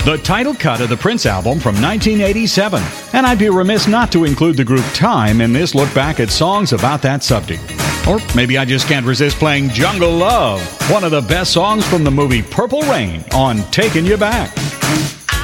the title cut of the Prince album from 1987. And I'd be remiss not to include the group Time in this look back at songs about that subject. Or maybe I just can't resist playing Jungle Love, one of the best songs from the movie Purple Rain, on Taking You Back.